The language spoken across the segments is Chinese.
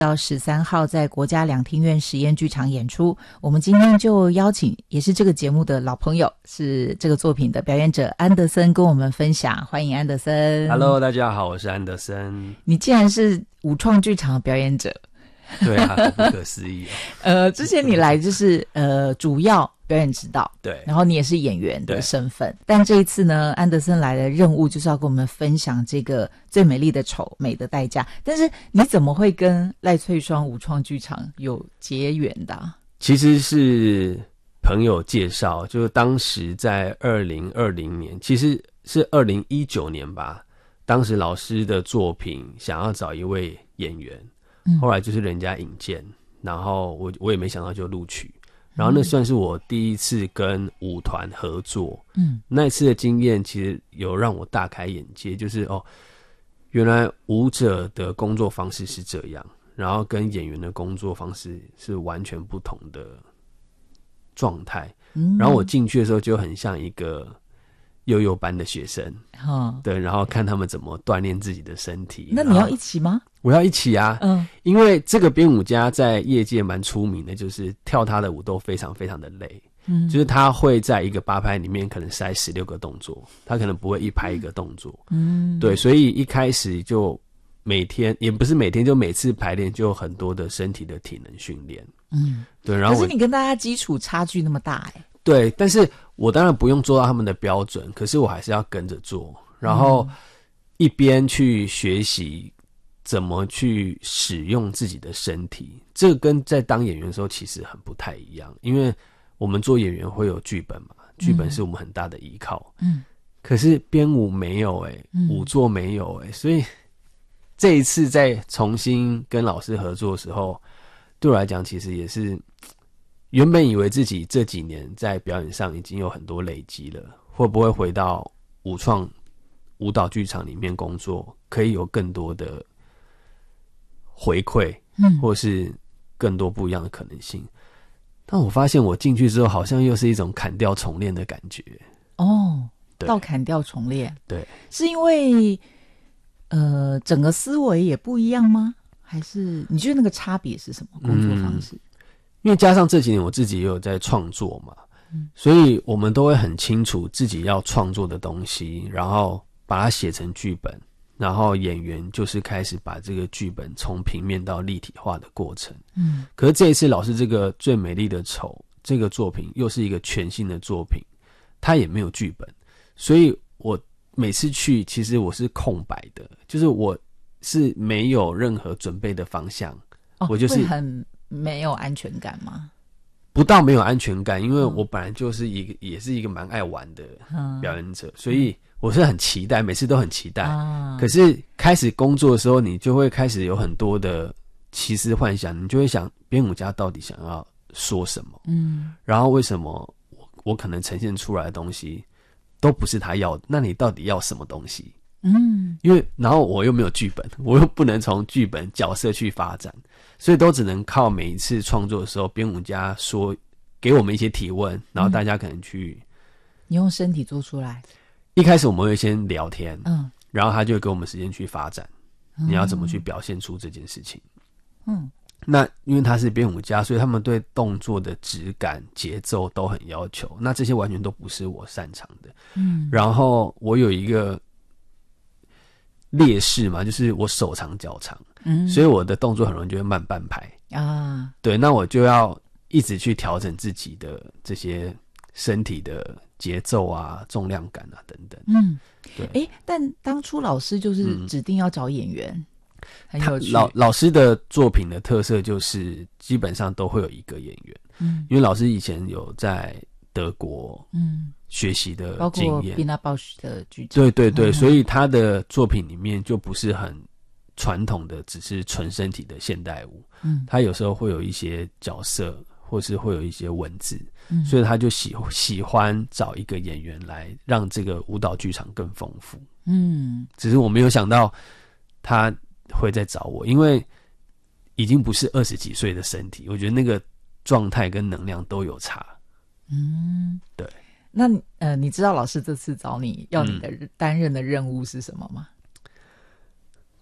到13号在国家两厅院实验剧场演出。我们今天就邀请也是这个节目的老朋友，是这个作品的表演者安德森跟我们分享。欢迎安德森。 Hello， 大家好，我是安德森。 你竟然是舞创剧场的表演者。 对啊，好不可思议哦。 之前你来就是主要表演指导， 对， 然后你也是演员的身份，但这一次呢，安德森来的任务就是要跟我们分享这个最美丽的丑，美的代价。但是你怎么会跟赖翠双舞创剧场有结缘的啊？ 其实是朋友介绍，就是当时在2020年，其实是2019年吧，当时老师的作品想要找一位演员，后来就是人家引荐，然后我也没想到就录取，然后那算是我第一次跟舞团合作，那一次的经验其实有让我大开眼界，就是原来舞者的工作方式是这样，然后跟演员的工作方式是完全不同的状态，然后我进去的时候就很像一个幼幼班的学生，对，然后看他们怎么锻炼自己的身体。 那你要一起吗？ 我要一起啊，因为这个编舞家在业界蛮出名的，就是跳他的舞都非常非常的累，就是他会在一个8拍里面可能塞16个动作，他可能不会一拍一个动作，对，所以一开始就每天也不是每天，就每次排练就有很多的身体的体能训练，对，然后可是你跟大家基础差距那么大对，但是我当然不用做到他们的标准，可是我还是要跟着做，然后一边去学习怎么去使用自己的身体，这个跟在当演员的时候其实很不太一样，因为我们做演员会有剧本嘛，剧本是我们很大的依靠，可是编舞没有舞作没有所以这一次在重新跟老师合作的时候，对我来讲其实也是原本以为自己这几年在表演上已经有很多累积了，会不会回到舞创舞蹈剧场里面工作可以有更多的回馈，或是更多不一样的可能性，但我发现我进去之后好像又是一种砍掉重练的感觉。到砍掉重练，对， 是因为整个思维也不一样吗？还是你觉得那个差别是什么？工作方式？ 因为加上这几年我自己也有在创作嘛，所以我们都会很清楚自己要创作的东西，然后把它写成剧本，然后演员就是开始把这个剧本从平面到立体化的过程。可是这一次老师这个最美丽的丑这个作品又是一个全新的作品，它也没有剧本，所以我每次去其实我是空白的，就是我是没有任何准备的方向，我就是会很没有安全感吗？ 不到没有安全感，因为我本来就是也是一个蛮爱玩的表演者，所以我是很期待，每次都很期待。可是开始工作的时候，你就会开始有很多的奇思幻想，你就会想编舞家到底想要说什么，然后为什么我可能呈现出来的东西都不是他要的，那你到底要什么东西？因为然后我又没有剧本，我又不能从剧本角色去发展，所以都只能靠每一次创作的时候，编舞家说给我们一些提问，然后大家可能去你用身体做出来。 一开始我们会先聊天，然后他就会给我们时间去发展，你要怎么去表现出这件事情。那因为他是编舞家，所以他们对动作的质感、节奏都很要求，那这些完全都不是我擅长的。然后我有一个劣势嘛，就是我手长脚长，所以我的动作很容易就会慢半拍啊。对，那我就要一直去调整自己的这些身体的节奏啊、重量感啊等等。对。 但当初老师就是指定要找演员，很有趣。 老师的作品的特色就是基本上都会有一个演员，因为老师以前有在德国学习的经验， 包括 Pina Bausch 的剧场， 对，所以他的作品里面就不是很传统的只是纯身体的现代舞，他有时候会有一些角色或是会有一些文字，所以他就喜欢找一个演员来让这个舞蹈剧场更丰富。只是我没有想到他会再找我，因为已经不是20几岁的身体，我觉得那个状态跟能量都有差。对。 那你知道老师这次找你要你的担任的任务是什么吗？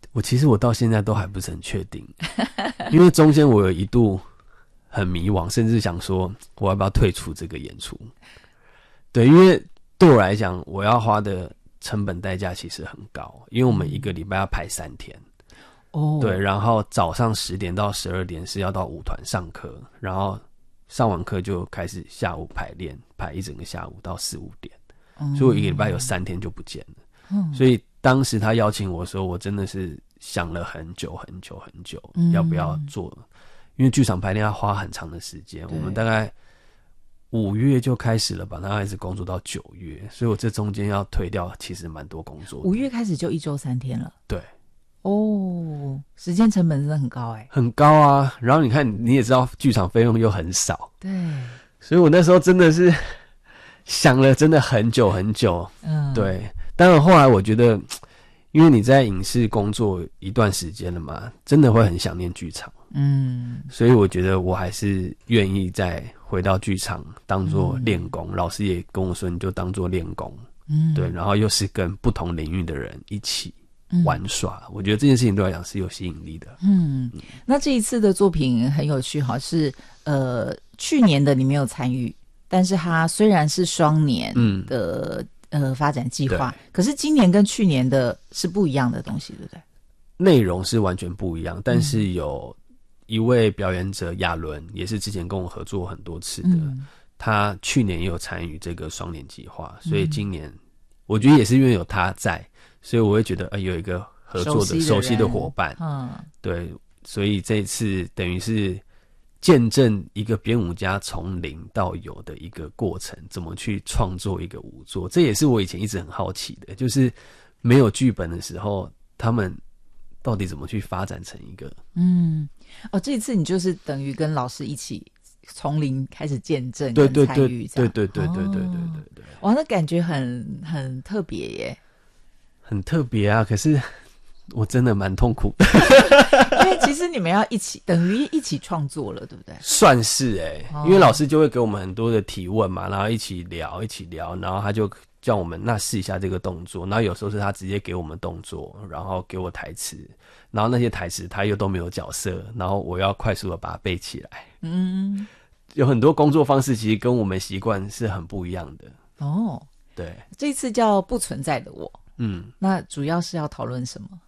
其实我到现在都还不是很确定，因为中间我有一度很迷惘，甚至想说我要不要退出这个演出。对，因为对我来讲，我要花的成本代价其实很高，因为我们一个礼拜要排3天。哦，对，然后早上10点到12点是要到舞团上课，然后上完课就开始下午排练，排一整个下午到4、5点，所以我一个礼拜有3天就不见了。所以当时他邀请我的时候，我真的是想了很久很久很久，要不要做，因为剧场排练要花很长的时间，我们大概5月就开始了吧，然后一直工作到9月，所以我这中间要推掉其实蛮多工作的。 5月开始就1周3天了。 对。 哦，时间成本真的很高欸。 很高啊，然后你看你也知道剧场费用又很少。 对。 所以我那时候真的是想了真的很久很久。对。当然后来我觉得，因为你在影视工作一段时间了嘛，真的会很想念剧场。所以我觉得我还是愿意再回到剧场当做练功。老师也跟我说，你就当做练功。对，然后又是跟不同领域的人一起玩耍，我觉得这件事情对我来讲是有吸引力的。 那这一次的作品很有趣，是去年的你没有参与，但是它虽然是双年的发展计划，可是今年跟去年的是不一样的东西，对不对？ 内容是完全不一样，但是有一位表演者亚伦，也是之前跟我合作很多次的，他去年也有参与这个双年计划，所以今年我觉得也是因为有他在，所以我会觉得有一个合作的熟悉的伙伴。对，所以这一次等于是见证一个编舞家从零到有的一个过程，怎么去创作一个舞作，这也是我以前一直很好奇的，就是没有剧本的时候，他们到底怎么去发展成一个。 这一次你就是等于跟老师一起从零开始见证跟参与， 对。 哇，那感觉很特别耶。 很特别啊，可是我真的蛮痛苦的。 因为其实你们要等于一起创作了，对不对？ 算是因为老师就会给我们很多的提问嘛，然后一起聊，然后他就叫我们那试一下这个动作，然后有时候是他直接给我们动作，然后给我台词，然后那些台词他又都没有角色，然后我要快速的把它背起来。有很多工作方式其实跟我们习惯是很不一样的。对， 这次叫不存在的我。那主要是要讨论什么？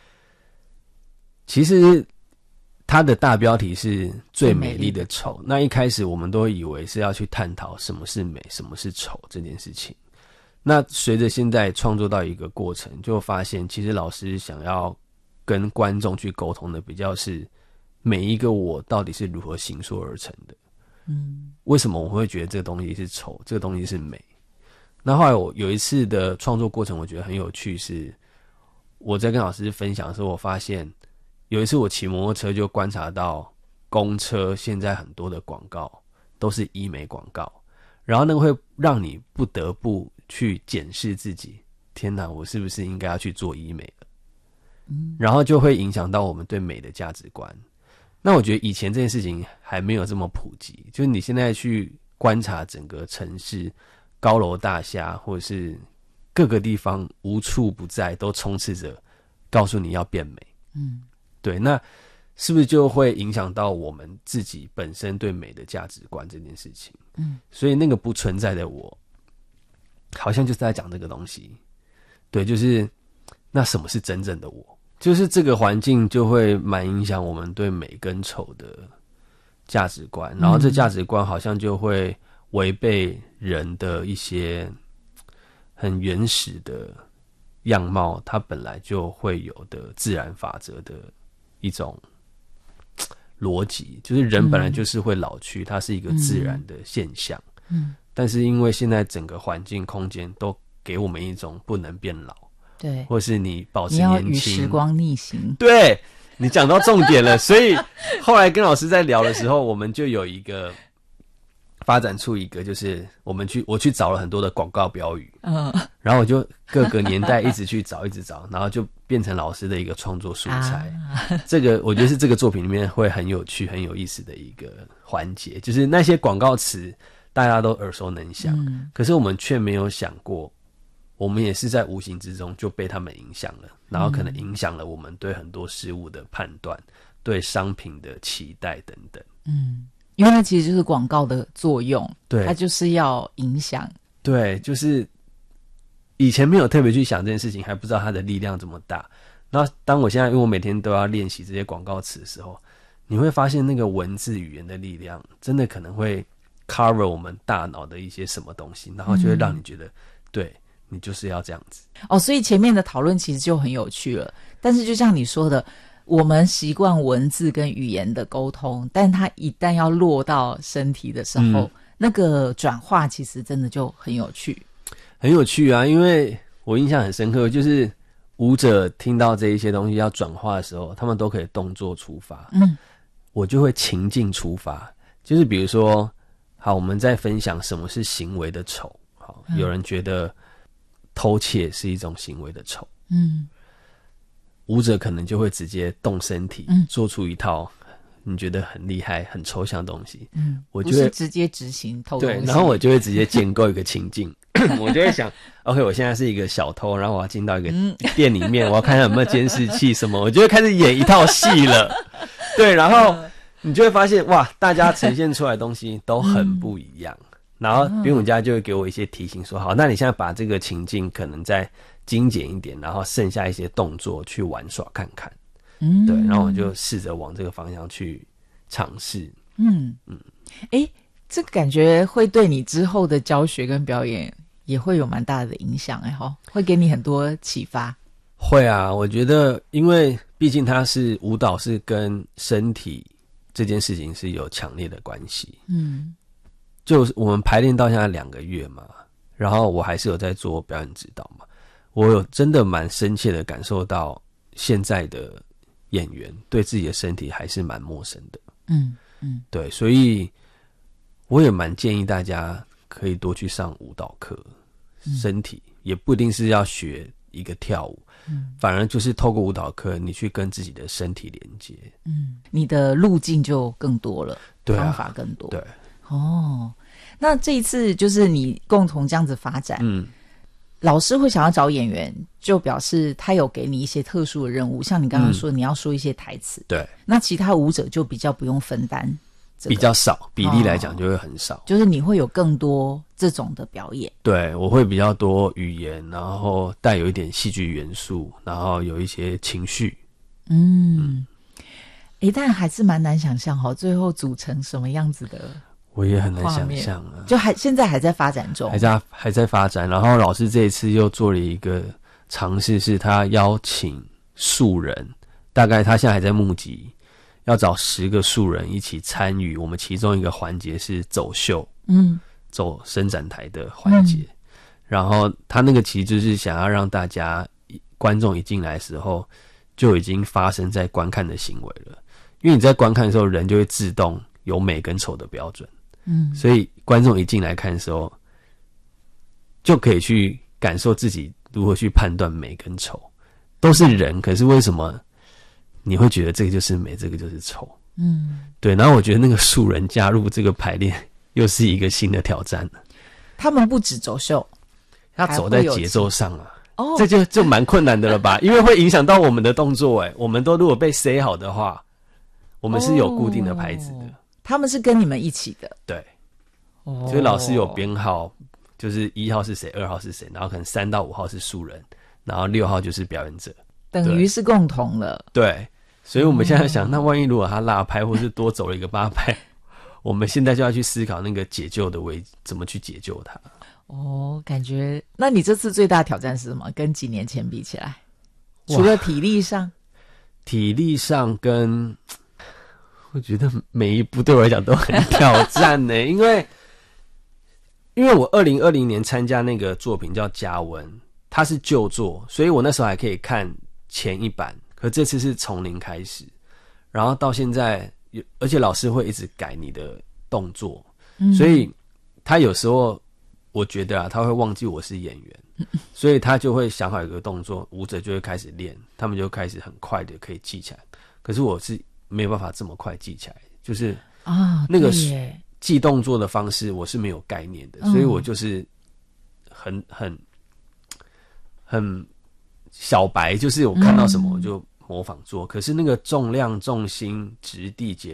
其实它的大标题是最美丽的丑。那一开始我们都以为是要去探讨什么是美，什么是丑这件事情。那随着现在创作到一个过程，就发现其实老师想要跟观众去沟通的比较是每一个我到底是如何形塑而成的。为什么我会觉得这个东西是丑，这个东西是美？那后来我有一次的创作过程，我觉得很有趣，是我在跟老师分享的时候，我发现有一次我骑摩托车就观察到公车现在很多的广告都是医美广告，然后那个会让你不得不去检视自己，天哪，我是不是应该要去做医美了？然后就会影响到我们对美的价值观。那我觉得以前这件事情还没有这么普及，就是你现在去观察整个城市高楼大厦或者是各个地方无处不在都充斥着告诉你要变美。对，那是不是就会影响到我们自己本身对美的价值观这件事情？所以那个不存在的我好像就是在讲这个东西。对，就是那什么是真正的我？就是这个环境就会蛮影响我们对美跟丑的价值观，然后这价值观好像就会违背人的一些很原始的样貌，它本来就会有的自然法则的一种逻辑，就是人本来就是会老去，它是一个自然的现象。但是因为现在整个环境空间都给我们一种不能变老，对，或是你保持年轻， 你要与时光逆行。 对，你讲到重点了。所以后来跟老师在聊的时候，我们就有一个发展出一个，就是我去找了很多的广告标语，然后我就各个年代一直去找，一直找，然后就变成老师的一个创作素材。这个我觉得是这个作品里面会很有趣、很有意思的一个环节，就是那些广告词大家都耳熟能详，可是我们却没有想过我们也是在无形之中就被他们影响了，然后可能影响了我们对很多事物的判断，对商品的期待等等。 因为它其实就是广告的作用， 对， 它就是要影响。 对，就是以前没有特别去想这件事情，还不知道它的力量这么大。然后当我现在因为我每天都要练习这些广告词的时候，你会发现那个文字语言的力量真的可能会 cover 我们大脑的一些什么东西，然后就会让你觉得对，你就是要这样子。 所以前面的讨论其实就很有趣了，但是就像你说的，我们习惯文字跟语言的沟通，但它一旦要落到身体的时候，那个转化其实真的就很有趣。 很有趣啊，因为我印象很深刻，就是舞者听到这一些东西要转化的时候，他们都可以动作出发。我就会情境出发，就是比如说，好，我们在分享什么是行为的丑。好，有人觉得偷窃是一种行为的丑。舞者可能就会直接动身体，做出一套你觉得很厉害、很抽象的东西。我就会不是直接执行偷东西。 对，然后我就会直接建构一个情境，我就会想 ，OK， 我现在是一个小偷，然后我要进到一个店里面，我要看看有没有监视器什么，我就会开始演一套戏了。对，然后你就会发现，哇，大家呈现出来的东西都很不一样。然后编舞家就会给我一些提醒说，好，那你现在把这个情境可能再精简一点，然后剩下一些动作去玩耍看看。对，然后我就试着往这个方向去尝试。 这个感觉会对你之后的教学跟表演也会有蛮大的影响会给你很多启发。 会啊，我觉得因为毕竟它是舞蹈，是跟身体这件事情是有强烈的关系。就是我们排练到现在2个月嘛，然后我还是有在做表演指导嘛，我有真的蛮深切的感受到现在的演员对自己的身体还是蛮陌生的。对，所以我也蛮建议大家可以多去上舞蹈课。身体也不一定是要学一个跳舞，反而就是透过舞蹈课你去跟自己的身体连接。 你的路径就更多了， 对啊， 方法更多。 对， 那这一次就是你共同这样子发展，老师会想要找演员，就表示他有给你一些特殊的任务，像你刚刚说你要说一些台词。 对， 那其他舞者就比较不用分担比较少，比例来讲就会很少。 就是你会有更多这种的表演。 对，我会比较多语言，然后带有一点戏剧元素，然后有一些情绪。 但还是蛮难想象最后组成什么样子的。 我也很难想象啊， 就现在还在发展中， 还在发展。然后老师这一次又做了一个尝试，是他邀请素人，大概他现在还在募集，要找10个素人一起参与我们其中一个环节是走秀，走伸展台的环节。然后他那个其实就是想要让大家观众一进来的时候就已经发生在观看的行为了，因为你在观看的时候人就会自动有美跟丑的标准。所以观众一进来看的时候就可以去感受自己如何去判断美跟丑，都是人，可是为什么你会觉得这个就是美，这个就是丑？对。然后我觉得那个素人加入这个排练又是一个新的挑战了。 他们不止走秀， 他走在节奏上啊，这就蛮困难的了吧？因为会影响到我们的动作。我们都如果被塞好的话，我们是有固定的拍子的。 他们是跟你们一起的。 对，所以老师有编号，就是1号是谁，2号是谁，然后可能3到5号是素人，然后6号就是表演者， 等于是共同了。 对，所以我们现在想，那万一如果他落拍或是多走了一个8拍，我们现在就要去思考那个解救的怎么去解救它。 感觉那你这次最大的挑战是什么？跟几年前比起来，除了体力上跟我觉得每一步对我来讲都很挑战呢。因为我2020年参加那个作品叫嘉文，它是旧作，所以我那时候还可以看前一版，可这次是从零开始，然后到现在而且老师会一直改你的动作，所以他有时候我觉得他会忘记我是演员，所以他就会想好一个动作，舞者就会开始练，他们就开始很快的可以记起来。可是我是没有办法这么快记起来，就是那个记动作的方式我是没有概念的，所以我就是很很小白，就是我看到什么我就模仿做，可是那个重量、重心、质地、节